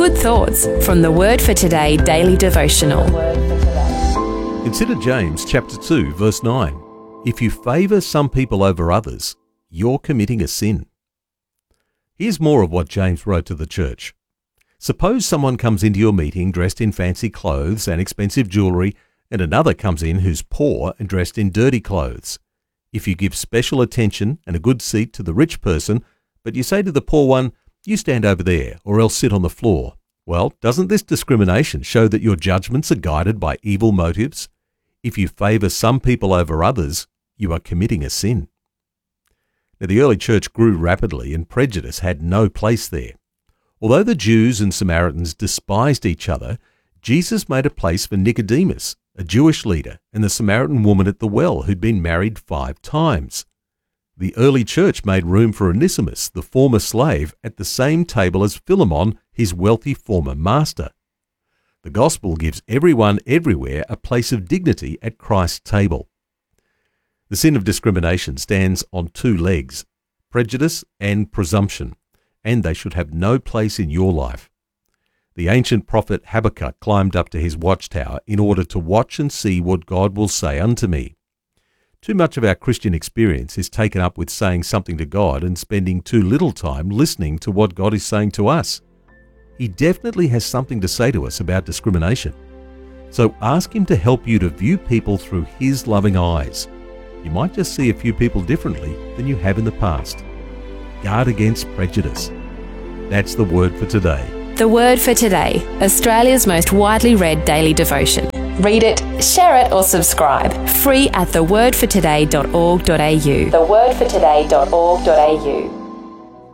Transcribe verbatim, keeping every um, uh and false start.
Good thoughts from the Word for Today daily devotional. Consider James chapter two, verse nine. If you favour some people over others, you're committing a sin. Here's more of what James wrote to the church. Suppose someone comes into your meeting dressed in fancy clothes and expensive jewellery, and another comes in who's poor and dressed in dirty clothes. If you give special attention and a good seat to the rich person, but you say to the poor one, you stand over there, or else sit on the floor, well, doesn't this discrimination show that your judgments are guided by evil motives? If you favour some people over others, you are committing a sin. Now, the early church grew rapidly and prejudice had no place there. Although the Jews and Samaritans despised each other, Jesus made a place for Nicodemus, a Jewish leader, and the Samaritan woman at the well who'd been married five times. The early church made room for Onesimus, the former slave, at the same table as Philemon, his wealthy former master. The gospel gives everyone everywhere a place of dignity at Christ's table. The sin of discrimination stands on two legs, prejudice and presumption, and they should have no place in your life. The ancient prophet Habakkuk climbed up to his watchtower in order to watch and see what God will say unto me. Too much of our Christian experience is taken up with saying something to God and spending too little time listening to what God is saying to us. He definitely has something to say to us about discrimination. So ask Him to help you to view people through His loving eyes. You might just see a few people differently than you have in the past. Guard against prejudice. That's the Word for Today. The Word for Today, Australia's most widely read daily devotion. Read it, share it or subscribe. Free at the word for today dot org dot a u. the word for today dot org dot a u.